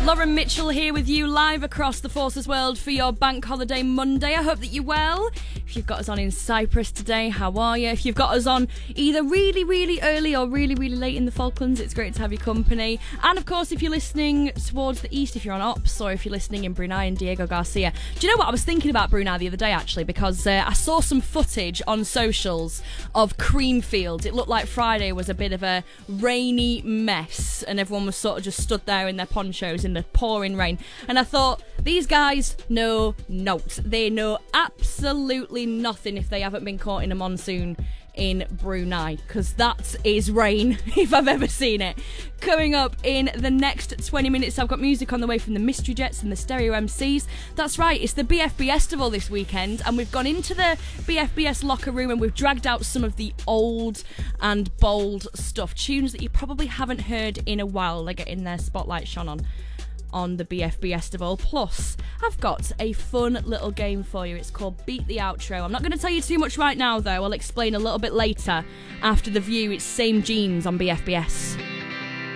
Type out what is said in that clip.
Lauren Mitchell here with you live across the Forces world for your bank holiday Monday. I hope that you're well. If you've got us on in Cyprus today, how are you? If you've got us on either really, really early or really, really late in the Falklands, it's great to have your company. And of course, if you're listening towards the east, if you're on Ops, or if you're listening in Brunei and Diego Garcia. Do you know what? I was thinking about Brunei the other day, actually, because I saw some footage on socials of Creamfield. It looked like Friday was a bit of a rainy mess, and everyone was sort of just stood there in their ponchos in the pouring rain. And I thought, these guys know notes. They know absolutely nothing if they haven't been caught in a monsoon in Brunei, because that is rain if I've ever seen it. Coming up in the next 20 minutes, I've got music on the way from the Mystery Jets and the Stereo MCs. That's right, it's the BFBestival this weekend, and we've gone into the BFBS locker room and we've dragged out some of the old and bold stuff, tunes that you probably haven't heard in a while. They're getting their spotlight shone on the BFBestival. Plus, I've got a fun little game for you. It's called Beat the Outro. I'm not going to tell you too much right now, though. I'll explain a little bit later after The View. It's Same Jeans on BFBS.